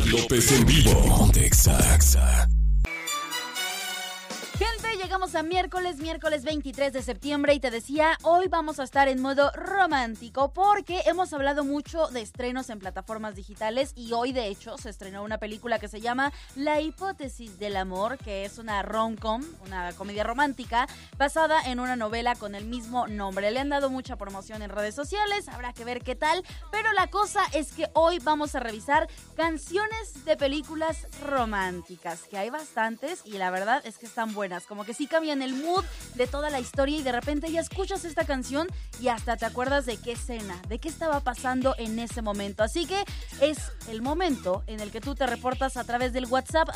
López en vivo. Ponte Exa. Gente, llegamos a miércoles 23 de septiembre y te decía, hoy vamos a estar en modo romántico porque hemos hablado mucho de estrenos en plataformas digitales y hoy de hecho se estrenó una película que se llama La hipótesis del amor, que es una rom-com, una comedia romántica basada en una novela con el mismo nombre. Le han dado mucha promoción en redes sociales, habrá que ver qué tal, pero la cosa es que hoy vamos a revisar canciones de películas románticas, que hay bastantes y la verdad es que están buenas. Como que sí cambian el mood de toda la historia y de repente ya escuchas esta canción y hasta te acuerdas de qué escena, de qué estaba pasando en ese momento. Así que es el momento en el que tú te reportas a través del WhatsApp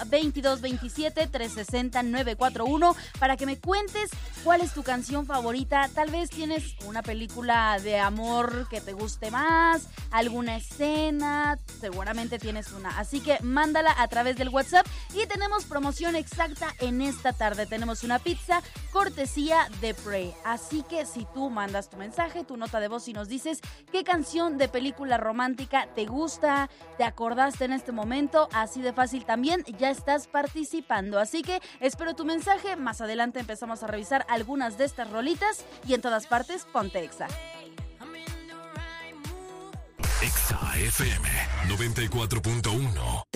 2227-360-941 para que me cuentes cuál es tu canción favorita. Tal vez tienes una película de amor que te guste más, alguna escena, seguramente tienes una. Así que mándala a través del WhatsApp y tenemos promoción exacta en esta tarde. Tenemos una pizza cortesía de Prey. Así que si tú mandas tu mensaje, tu nota de voz y nos dices qué canción de película romántica te gusta, te acordaste en este momento, así de fácil también ya estás participando. Así que espero tu mensaje. Más adelante empezamos a revisar algunas de estas rolitas y en todas partes ponte Exa. Exa FM 94.1.